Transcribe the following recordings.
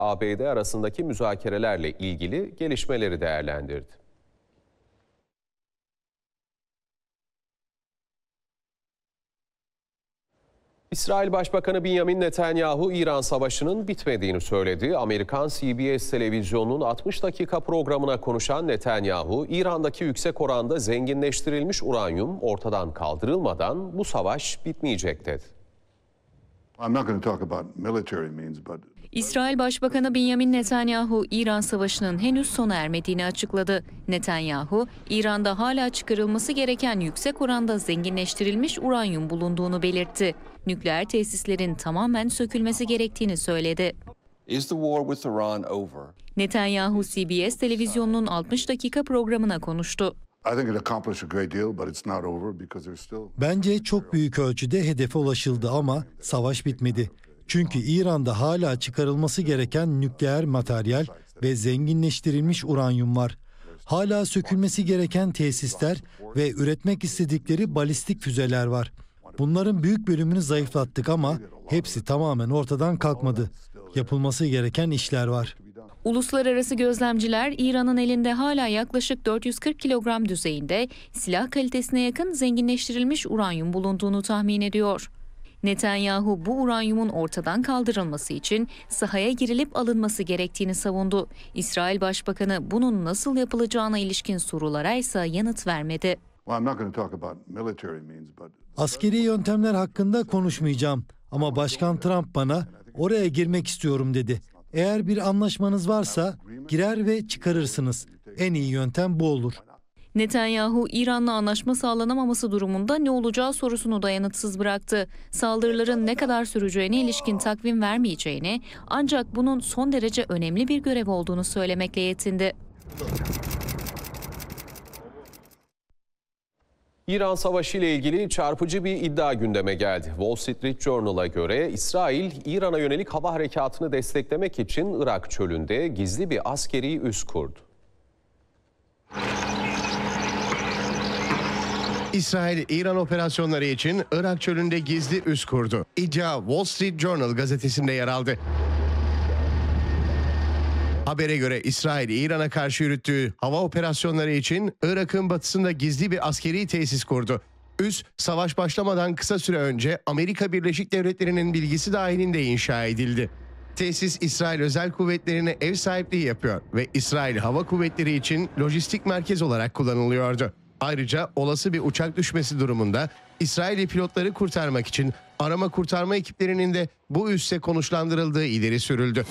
ABD arasındaki müzakerelerle ilgili gelişmeleri değerlendirdi. İsrail Başbakanı Benjamin Netanyahu, İran Savaşı'nın bitmediğini söyledi. Amerikan CBS televizyonunun 60 dakika programına konuşan Netanyahu, İran'daki yüksek oranda zenginleştirilmiş uranyum ortadan kaldırılmadan bu savaş bitmeyecek dedi. İsrail Başbakanı Benjamin Netanyahu, İran Savaşı'nın henüz sona ermediğini açıkladı. Netanyahu, İran'da hala çıkarılması gereken yüksek oranda zenginleştirilmiş uranyum bulunduğunu belirtti. Nükleer tesislerin tamamen sökülmesi gerektiğini söyledi. Netanyahu, CBS televizyonunun 60 dakika programına konuştu. Bence çok büyük ölçüde hedefe ulaşıldı ama savaş bitmedi. Çünkü İran'da hala çıkarılması gereken nükleer materyal ve zenginleştirilmiş uranyum var. Hala sökülmesi gereken tesisler ve üretmek istedikleri balistik füzeler var. Bunların büyük bölümünü zayıflattık ama hepsi tamamen ortadan kalkmadı. Yapılması gereken işler var. Uluslararası gözlemciler, İran'ın elinde hala yaklaşık 440 kilogram düzeyinde silah kalitesine yakın zenginleştirilmiş uranyum bulunduğunu tahmin ediyor. Netanyahu, bu uranyumun ortadan kaldırılması için sahaya girilip alınması gerektiğini savundu. İsrail Başbakanı bunun nasıl yapılacağına ilişkin sorulara ise yanıt vermedi. Askeri yöntemler hakkında konuşmayacağım ama Başkan Trump bana oraya girmek istiyorum dedi. Eğer bir anlaşmanız varsa girer ve çıkarırsınız. En iyi yöntem bu olur. Netanyahu, İran'la anlaşma sağlanamaması durumunda ne olacağı sorusunu da yanıtsız bıraktı. Saldırıların ne kadar süreceğine ilişkin takvim vermeyeceğini, ancak bunun son derece önemli bir görev olduğunu söylemekle yetindi. İran Savaşı ile ilgili çarpıcı bir iddia gündeme geldi. Wall Street Journal'a göre İsrail, İran'a yönelik hava harekatını desteklemek için Irak çölünde gizli bir askeri üs kurdu. İsrail, İran operasyonları için Irak çölünde gizli üs kurdu. İddia Wall Street Journal gazetesinde yer aldı. Habere göre İsrail, İran'a karşı yürüttüğü hava operasyonları için Irak'ın batısında gizli bir askeri tesis kurdu. Üs, savaş başlamadan kısa süre önce Amerika Birleşik Devletleri'nin bilgisi dahilinde inşa edildi. Tesis, İsrail Özel Kuvvetleri'ne ev sahipliği yapıyor ve İsrail Hava Kuvvetleri için lojistik merkez olarak kullanılıyordu. Ayrıca olası bir uçak düşmesi durumunda İsrailli pilotları kurtarmak için arama kurtarma ekiplerinin de bu üsse konuşlandırıldığı ileri sürüldü.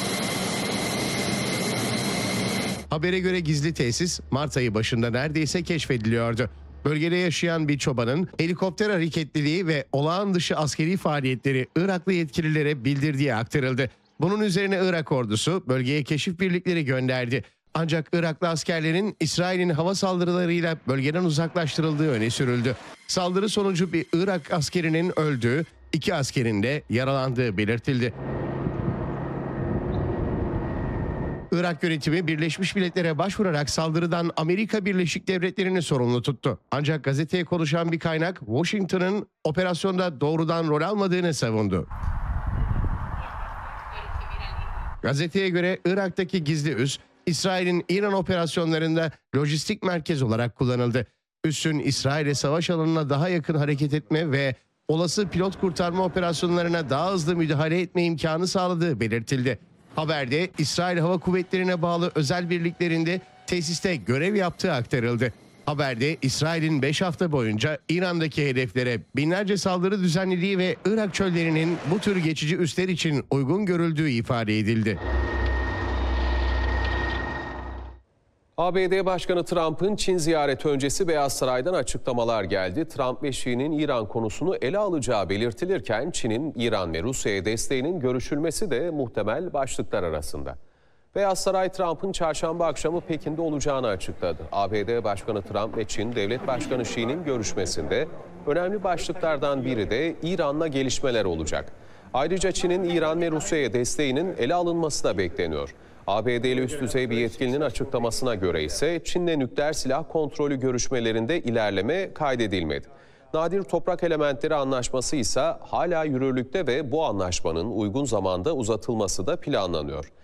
Habere göre gizli tesis Mart ayı başında neredeyse keşfediliyordu. Bölgede yaşayan bir çobanın helikopter hareketliliği ve olağan dışı askeri faaliyetleri Iraklı yetkililere bildirdiği aktarıldı. Bunun üzerine Irak ordusu bölgeye keşif birlikleri gönderdi. Ancak Iraklı askerlerin İsrail'in hava saldırılarıyla bölgeden uzaklaştırıldığı öne sürüldü. Saldırı sonucu bir Irak askerinin öldüğü, 2 askerin de yaralandığı belirtildi. Irak yönetimi Birleşmiş Milletler'e başvurarak saldırıdan Amerika Birleşik Devletleri'ni sorumlu tuttu. Ancak gazeteye konuşan bir kaynak Washington'ın operasyonda doğrudan rol almadığını savundu. Gazeteye göre Irak'taki gizli üs, İsrail'in İran operasyonlarında lojistik merkez olarak kullanıldı. Üssün İsrail'e savaş alanına daha yakın hareket etme ve olası pilot kurtarma operasyonlarına daha hızlı müdahale etme imkanı sağladığı belirtildi. Haberde İsrail Hava Kuvvetleri'ne bağlı özel birliklerinde tesiste görev yaptığı aktarıldı. Haberde İsrail'in 5 hafta boyunca İran'daki hedeflere binlerce saldırı düzenlediği ve Irak çöllerinin bu tür geçici üsler için uygun görüldüğü ifade edildi. ABD Başkanı Trump'ın Çin ziyareti öncesi Beyaz Saray'dan açıklamalar geldi. Trump ve Xi'nin İran konusunu ele alacağı belirtilirken Çin'in İran ve Rusya'ya desteğinin görüşülmesi de muhtemel başlıklar arasında. Beyaz Saray, Trump'ın çarşamba akşamı Pekin'de olacağını açıkladı. ABD Başkanı Trump ve Çin Devlet Başkanı Xi'nin görüşmesinde önemli başlıklardan biri de İran'la gelişmeler olacak. Ayrıca Çin'in İran ve Rusya'ya desteğinin ele alınması da bekleniyor. ABD'li üst düzey bir yetkilinin açıklamasına göre ise Çin'le nükleer silah kontrolü görüşmelerinde ilerleme kaydedilmedi. Nadir Toprak Elementleri Anlaşması ise hala yürürlükte ve bu anlaşmanın uygun zamanda uzatılması da planlanıyor.